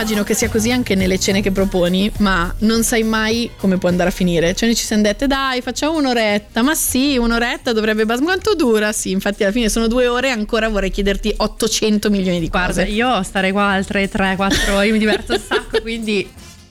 immagino che sia così anche nelle cene che proponi, ma non sai mai come può andare a finire. Cioè noi ci siamo dette dai facciamo un'oretta, ma sì un'oretta dovrebbe bastare. Quanto dura? Sì, infatti alla fine sono 2 ore e ancora vorrei chiederti 800 milioni di cose. Guarda, io starei qua altre 3-4 ore, mi diverto un sacco, quindi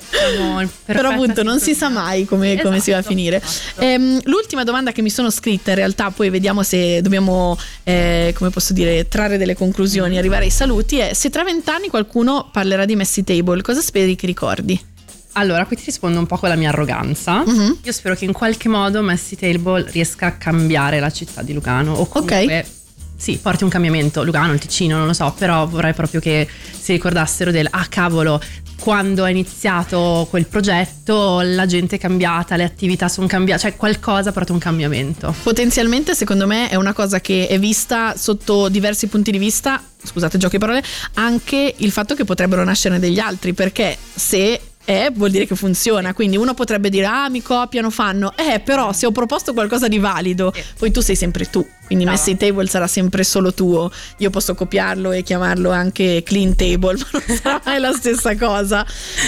però appunto non si sa mai come si va a finire. L'ultima domanda che mi sono scritta in realtà, poi vediamo se dobbiamo come posso dire trarre delle conclusioni, arrivare ai saluti, è se tra 20 anni qualcuno parlerà di Messy Table, cosa speri che ricordi? Allora, qui ti rispondo un po' con la mia arroganza. Io spero che in qualche modo Messy Table riesca a cambiare la città di Lugano, o comunque sì, porti un cambiamento. Lugano, il Ticino, non lo so, però vorrei proprio che si ricordassero del cavolo, quando è iniziato quel progetto la gente è cambiata, le attività sono cambiate, cioè qualcosa porta un cambiamento. Potenzialmente secondo me è una cosa che è vista sotto diversi punti di vista, scusate giochi di parole, anche il fatto che potrebbero nascere degli altri, perché se vuol dire che funziona, quindi uno potrebbe dire mi copiano, fanno, però se ho proposto qualcosa di valido, poi tu sei sempre tu, quindi Messy Table sarà sempre solo tuo. Io posso copiarlo e chiamarlo anche Clean Table, ma non sarà mai la stessa cosa,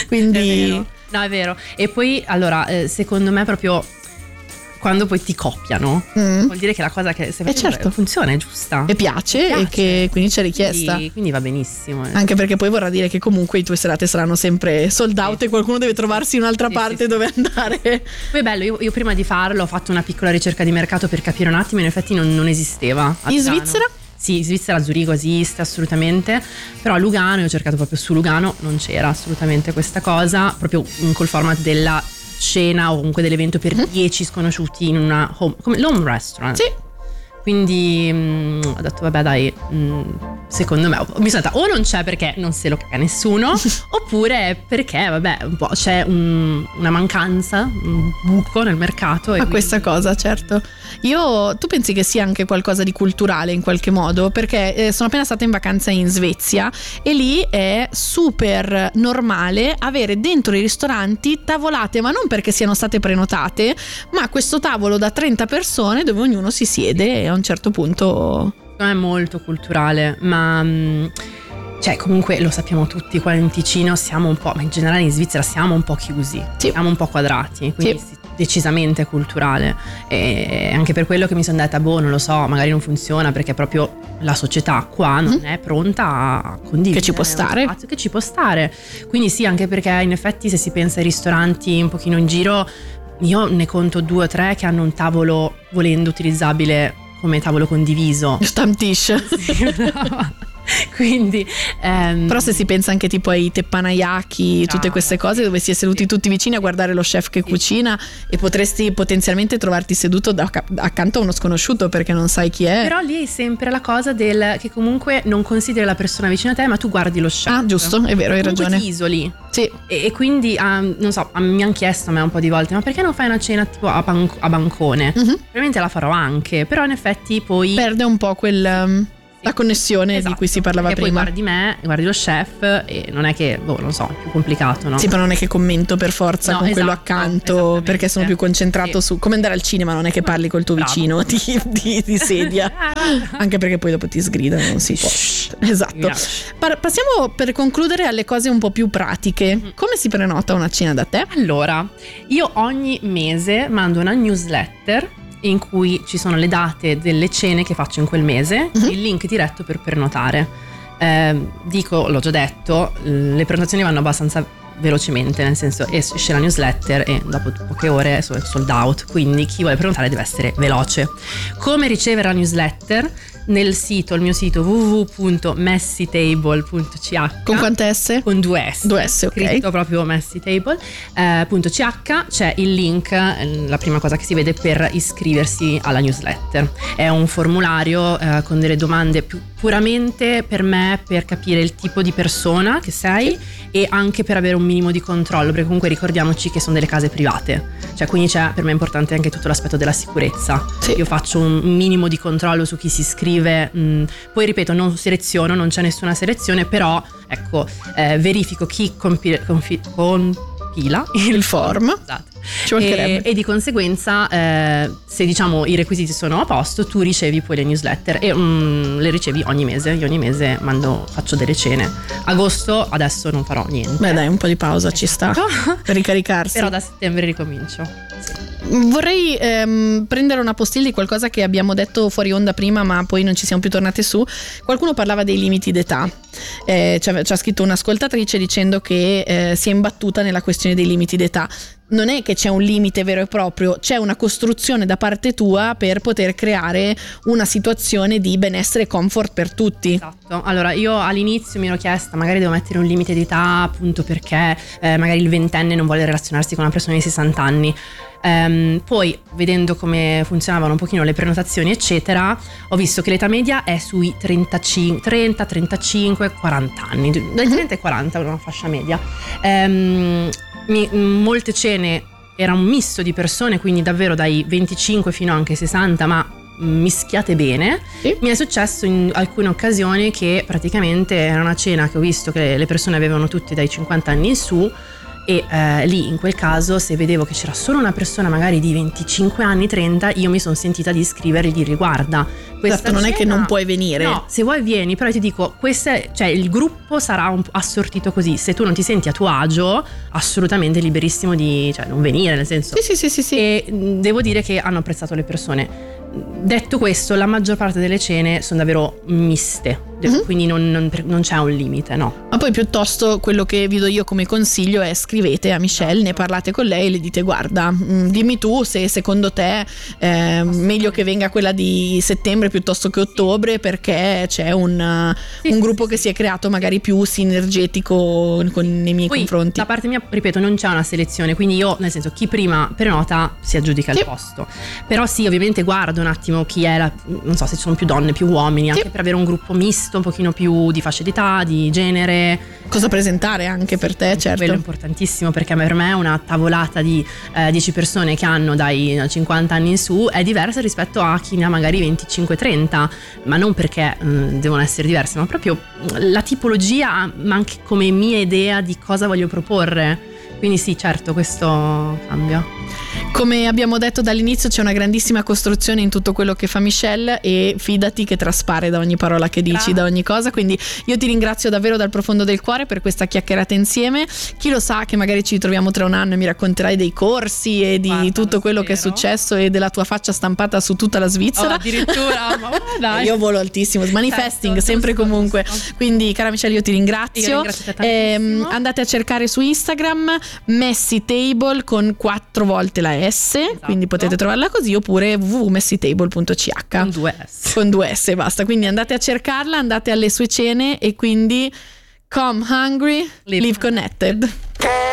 quindi è vero. E poi allora secondo me proprio quando poi ti copiano vuol dire che la cosa che stai facendo funziona, è giusta e piace e che quindi c'è richiesta, quindi va benissimo, anche perché poi vorrà dire che comunque le tue serate saranno sempre sold out e qualcuno deve trovarsi un'altra parte dove andare. Poi è bello, io prima di farlo ho fatto una piccola ricerca di mercato per capire un attimo, in effetti non esisteva in Svizzera? Sì, in Svizzera, a Zurigo esiste assolutamente, però a Lugano, io ho cercato proprio su Lugano, non c'era assolutamente questa cosa, proprio col format della cena o comunque dell'evento per 10 sconosciuti in una l'home restaurant. Sì. Quindi ho detto vabbè dai, secondo me mi sono detta o non c'è perché non se lo caga nessuno oppure perché vabbè un po' c'è una mancanza, un buco nel mercato a questa cosa, certo. Tu pensi che sia anche qualcosa di culturale in qualche modo? Perché sono appena stata in vacanza in Svezia e lì è super normale avere dentro i ristoranti tavolate, ma non perché siano state prenotate, ma questo tavolo da 30 persone dove ognuno si siede e a un certo punto è molto culturale, ma cioè comunque lo sappiamo tutti qua in Ticino siamo un po', ma in generale in Svizzera siamo un po' chiusi, siamo un po' quadrati, quindi decisamente culturale, e anche per quello che mi sono detta non lo so, magari non funziona perché proprio la società qua non è pronta a condividere che ci può stare, quindi sì, anche perché in effetti se si pensa ai ristoranti un pochino in giro io ne conto 2 o 3 che hanno un tavolo volendo utilizzabile come tavolo condiviso. Stamtish. Quindi però se si pensa anche tipo ai teppanyaki, tutte queste cose dove si è seduti tutti vicini a guardare lo chef che cucina e potresti potenzialmente trovarti seduto accanto a uno sconosciuto perché non sai chi è. Però lì hai sempre la cosa del che comunque non consideri la persona vicino a te ma tu guardi lo chef. Giusto, è vero, hai ragione. Ti isoli. Sì. E quindi non so, mi hanno chiesto a me un po' di volte ma perché non fai una cena tipo a bancone? Probabilmente la farò anche, però in effetti poi perde un po' la connessione di cui si parlava e prima. Poi guardi me, guardi lo chef e non è che, non so, è più complicato, no? Sì, però non è che commento per forza con quello accanto perché sono più concentrato su come andare al cinema, non è che parli col tuo vicino di sedia. Anche perché poi dopo ti sgridano, non si può. Esatto. Passiamo per concludere alle cose un po' più pratiche. Come si prenota una cena da te? Allora, io ogni mese mando una newsletter in cui ci sono le date delle cene che faccio in quel mese, il link diretto per prenotare. L'ho già detto, le prenotazioni vanno abbastanza velocemente, nel senso esce la newsletter e dopo poche ore è sold out, quindi chi vuole prenotare deve essere veloce. Come ricevere la newsletter? Nel sito, il mio sito www.messytable.ch. Con quante S? Con 2 S. 2 S, ok. Scritto proprio messytable.ch. C'è il link, la prima cosa che si vede per iscriversi alla newsletter. È un formulario con delle domande più puramente per me, per capire il tipo di persona che sei e anche per avere un minimo di controllo, perché comunque ricordiamoci che sono delle case private, cioè quindi c'è per me importante anche tutto l'aspetto della sicurezza. Io faccio un minimo di controllo su chi si iscrive, poi ripeto non seleziono, non c'è nessuna selezione, però ecco verifico chi compila il form, esatto, e di conseguenza se diciamo i requisiti sono a posto, tu ricevi poi le newsletter e le ricevi ogni mese. Io ogni mese faccio delle cene. Agosto adesso non farò niente. Beh dai, un po' di pausa ci sta per ricaricarsi. Però da settembre ricomincio. Vorrei prendere una postilla di qualcosa che abbiamo detto fuori onda prima, ma poi non ci siamo più tornate su. Qualcuno parlava dei limiti d'età. Ci ha scritto un'ascoltatrice dicendo che si è imbattuta nella questione dei limiti d'età. Non è che c'è un limite vero e proprio, c'è una costruzione da parte tua per poter creare una situazione di benessere e comfort per tutti. Esatto. Allora io all'inizio mi ero chiesta magari devo mettere un limite d'età appunto perché magari il ventenne non vuole relazionarsi con una persona di 60 anni. Poi vedendo come funzionavano un pochino le prenotazioni eccetera, ho visto che l'età media è sui 30, 35, 40 anni, dai 30 ai 40 una fascia media. Molte cene era un misto di persone, quindi davvero dai 25 fino anche ai 60, ma mischiate bene. Sì. Mi è successo in alcune occasioni che praticamente era una cena che ho visto che le persone avevano tutte dai 50 anni in su e lì in quel caso se vedevo che c'era solo una persona magari di 25 anni 30, io mi sono sentita di scrivere e dire guarda questa certo, non cena, è che non puoi venire, no, se vuoi vieni, però io ti dico cioè il gruppo sarà assortito così, se tu non ti senti a tuo agio assolutamente liberissimo di non venire, nel senso sì. E devo dire che hanno apprezzato le persone. Detto questo, la maggior parte delle cene sono davvero miste, quindi non c'è un limite, no. Ma poi piuttosto quello che vi do io come consiglio è scrivete a Michelle, ne parlate con lei e le dite guarda, dimmi tu se secondo te è meglio che venga quella di settembre piuttosto che ottobre, perché c'è un gruppo che si è creato magari più sinergetico con i miei confronti. Da parte mia, ripeto, non c'è una selezione, quindi io, nel senso, chi prima prenota si aggiudica il posto. Però sì, ovviamente guardo un attimo chi è non so se ci sono più donne, più uomini, anche per avere un gruppo misto, un pochino più di fasce d'età, di genere. Cosa presentare anche per te, certo. Quello è importantissimo, perché per me una tavolata di 10 persone che hanno dai 50 anni in su è diversa rispetto a chi ne ha magari 25-30, ma non perché devono essere diverse, ma proprio la tipologia, ma anche come mia idea di cosa voglio proporre. Quindi sì, certo, questo cambia. Come abbiamo detto dall'inizio, c'è una grandissima costruzione in tutto quello che fa Michelle e fidati che traspare da ogni parola che dici, da ogni cosa. Quindi io ti ringrazio davvero dal profondo del cuore per questa chiacchierata insieme. Chi lo sa che magari ci ritroviamo tra un anno e mi racconterai dei corsi e di tutto quello che è successo e della tua faccia stampata su tutta la Svizzera. Addirittura, ma dai. Io volo altissimo, manifesting, certo, sempre giusto, comunque. Giusto. Quindi cara Michelle, io ti ringrazio. Io ringrazio te tantissimo. Andate a cercare su Instagram Messy Table con 4 volte la S, esatto. Quindi potete trovarla così, oppure www.messytable.ch con 2 S. Con 2 S basta. Quindi andate a cercarla, andate alle sue cene e quindi come hungry, live connected.